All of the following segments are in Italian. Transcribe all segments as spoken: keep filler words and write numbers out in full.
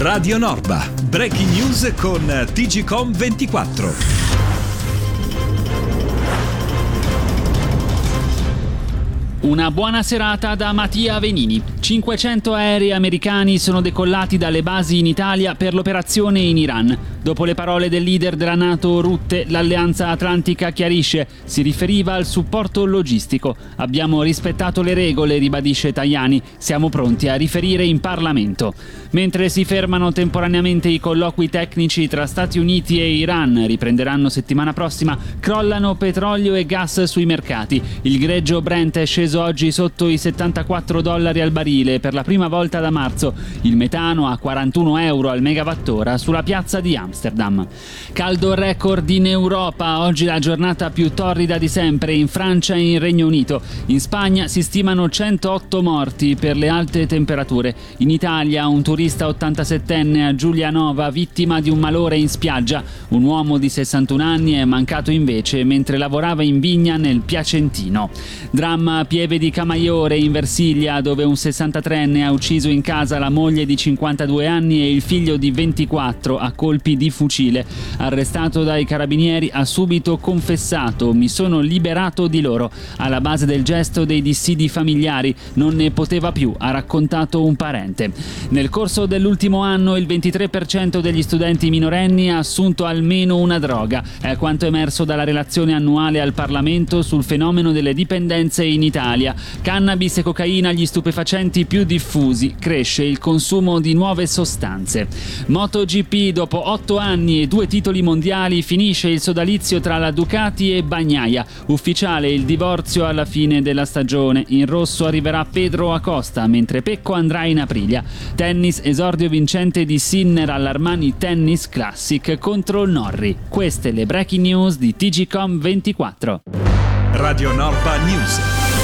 Radio Norba, breaking news con T G Com ventiquattro. Una buona serata da Mattia Venini. cinquecento aerei americani sono decollati dalle basi in Italia per l'operazione in Iran. Dopo le parole del leader della NATO Rutte, l'Alleanza Atlantica chiarisce, si riferiva al supporto logistico. Abbiamo rispettato le regole, ribadisce Tajani. Siamo pronti a riferire in Parlamento. Mentre si fermano temporaneamente i colloqui tecnici tra Stati Uniti e Iran, riprenderanno settimana prossima, crollano petrolio e gas sui mercati. Il greggio Brent è sceso oggi sotto i settantaquattro dollari al barile per la prima volta da marzo. Il metano a quarantuno euro al megawattora sulla piazza di Amsterdam. Caldo record in Europa, oggi la giornata più torrida di sempre in Francia e in Regno Unito. In Spagna si stimano centootto morti per le alte temperature. In Italia un turista ottantasettenne a Giulianova vittima di un malore in spiaggia. Un uomo di sessantuno anni è mancato invece mentre lavorava in vigna nel Piacentino. Dramma a Pieve di Camaiore in Versilia, dove un sessantatreenne ha ucciso in casa la moglie di cinquantadue anni e il figlio di ventiquattro a colpi di fucile. Arrestato dai carabinieri, ha subito confessato: mi sono liberato di loro. Alla base del gesto dei dissidi familiari, non ne poteva più, ha raccontato un parente. Nel corso dell'ultimo anno il ventitré per cento degli studenti minorenni ha assunto almeno una droga. È quanto emerso dalla relazione annuale al Parlamento sul fenomeno delle dipendenze in Italia. Cannabis e cocaina gli stupefacenti più diffusi, cresce il consumo di nuove sostanze. MotoGP, dopo otto anni e due titoli mondiali, finisce il sodalizio tra la Ducati e Bagnaia. Ufficiale il divorzio alla fine della stagione. In rosso arriverà Pedro Acosta, mentre Pecco andrà in Aprilia. Tennis, esordio vincente di Sinner all'Armani Tennis Classic contro Norrie. Queste le breaking news di T G Com ventiquattro. Radio Norba News.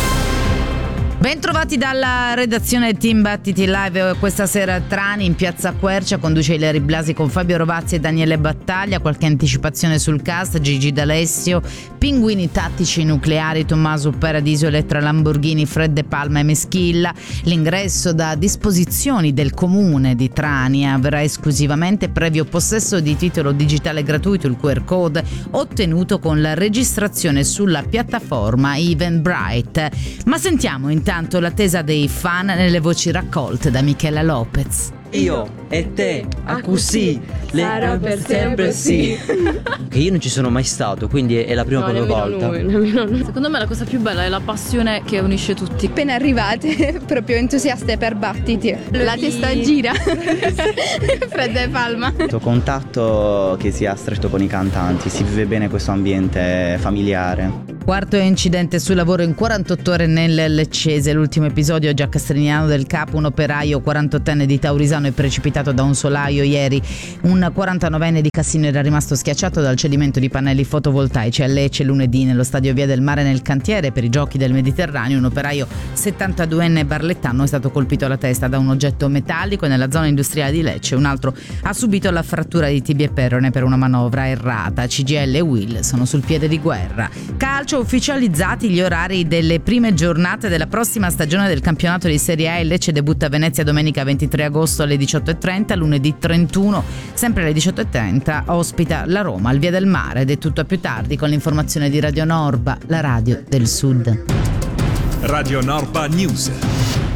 Bentrovati dalla redazione Team Battiti Live. Questa sera Trani in piazza Quercia, conduce Ileri Blasi con Fabio Rovazzi e Daniele Battaglia. Qualche anticipazione sul cast: Gigi D'Alessio, Pinguini Tattici Nucleari, Tommaso Paradiso, Elettra Lamborghini, Fred De Palma e Meschilla. L'ingresso da disposizioni del comune di Trani avverrà esclusivamente previo possesso di titolo digitale gratuito, il Q R code ottenuto con la registrazione sulla piattaforma Eventbrite. Ma sentiamo intanto Intanto l'attesa dei fan nelle voci raccolte da Michela Lopez. Io e te, a così, sarà per sempre sì. Che io non ci sono mai stato, quindi è la prima no, volta. Noi, noi. Secondo me la cosa più bella è la passione che unisce tutti. Appena arrivate, proprio entusiaste per Battiti. La testa gira. Fred De Palma. Questo contatto che si ha stretto con i cantanti, si vive bene questo ambiente familiare. Quarto incidente sul lavoro in quarantotto ore nel Leccese. L'ultimo episodio a Già Castrignano del Capo, un operaio quarantottenne di Taurisano è precipitato da un solaio ieri. Un quarantanovenne di Cassino era rimasto schiacciato dal cedimento di pannelli fotovoltaici a Lecce lunedì nello stadio Via del Mare nel cantiere per i Giochi del Mediterraneo. Un operaio settantaduenne barlettano è stato colpito alla testa da un oggetto metallico nella zona industriale di Lecce. Un altro ha subito la frattura di tibia e perone per una manovra errata. C G I L e U I L sono sul piede di guerra. Calcio, ufficializzati gli orari delle prime giornate della prossima stagione del campionato di Serie A. Il Lecce debutta a Venezia domenica ventitré agosto alle diciotto e trenta, lunedì trentuno sempre alle diciotto e trenta ospita la Roma al Via del Mare. Ed è tutto a più tardi con l'informazione di Radio Norba, la radio del Sud. Radio Norba News.